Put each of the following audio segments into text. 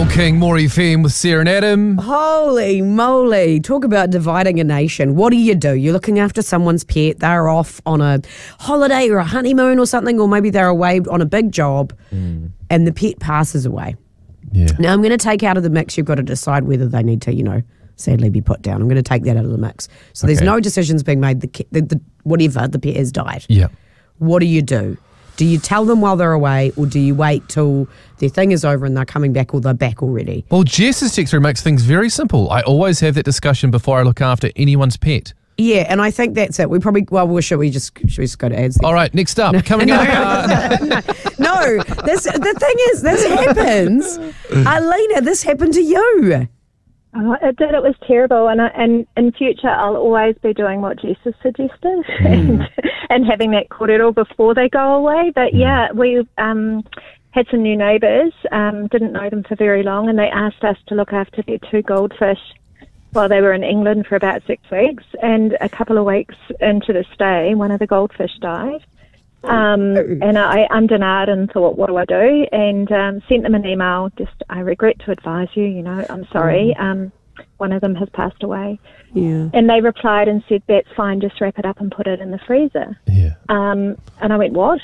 Mel King, More FM with Sarah and Adam. Holy moly. Talk about dividing a nation. What do? You're looking after someone's pet. They're off on a holiday or a honeymoon or something, or maybe they're away on a big job and the pet passes away. Yeah. Now, I'm going to take out of the mix, you've got to decide whether they need to, sadly be put down. I'm going to take that out of the mix. So there's no decisions being made. The pet has died. Yeah. What do you do? Do you tell them while they're away, or do you wait till their thing is over and they're coming back, or they're back already? Well, Jess's text through makes things very simple. I always have that discussion before I look after anyone's pet. Yeah, and I think that's it. Should we just go to ads? All right, next up, coming up. No, the thing is, this happens. Alina, this happened to you. Oh, it did. It was terrible. And in future, I'll always be doing what Jess has suggested and having that kōrero before they go away. But yeah, we had some new neighbours, didn't know them for very long, and they asked us to look after their 2 goldfish while they were in England for about 6 weeks. And a couple of weeks into the stay, one of the goldfish died. And I undenied and thought, what do I do? And sent them an email, I regret to advise you, I'm sorry. One of them has passed away. Yeah. And they replied and said, that's fine, just wrap it up and put it in the freezer. Yeah. And I went, what?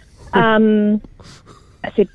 I said,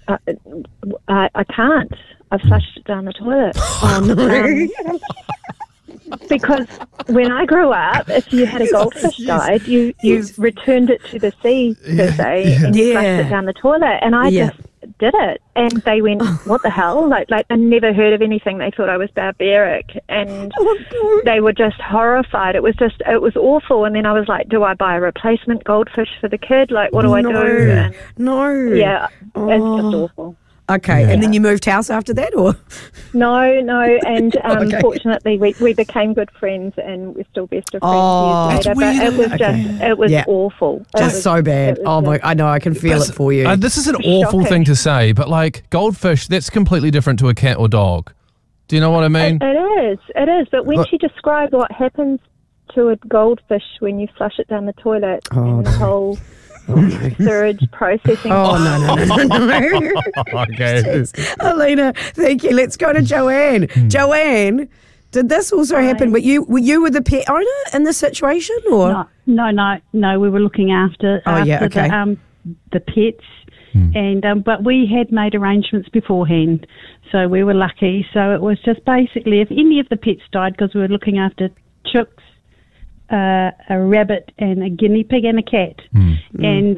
I can't. I've flushed it down the toilet. Oh, no. Because when I grew up, if you had a goldfish died, you returned it to the sea, per se, and you flushed it down the toilet. And I just did it. And they went, what the hell? Like I never heard of anything. They thought I was barbaric. And they were just horrified. It was awful. And then I was like, do I buy a replacement goldfish for the kid? Like, what do I do? And yeah, it's just awful. Okay, and then you moved house after that, or? No, and fortunately we became good friends, and we're still best of friends years later. But it was awful. Just so bad. I know, I can feel it for you. This is an awful thing to say, but like goldfish, that's completely different to a cat or dog. Do you know what I mean? It is. But when she described what happens to a goldfish when you flush it down the toilet and the whole sewage processing. Oh, no. Okay. Alina, thank you. Let's go to Joanne. Joanne, did this also happen? Were you the pet owner in this situation, or? No. We were looking after the pets, and but we had made arrangements beforehand, so we were lucky. So it was just basically if any of the pets died, because we were looking after chooks, a rabbit and a guinea pig and a cat. And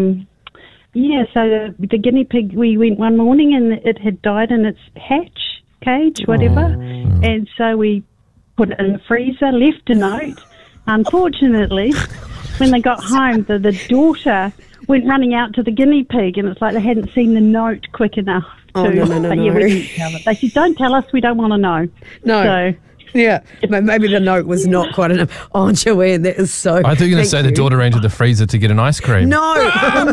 so the guinea pig, we went one morning and it had died in its hatch cage, whatever. And so we put it in the freezer, left a note. Unfortunately, when they got home, the daughter went running out to the guinea pig, and it's like they hadn't seen the note quick enough to. No. We didn't tell it. They said, don't tell us, we don't want to know. No. So, yeah, maybe the note was not quite enough. Oh, Joanne, that is so. I thought you were going to say the daughter ran to the freezer to get an ice cream. No.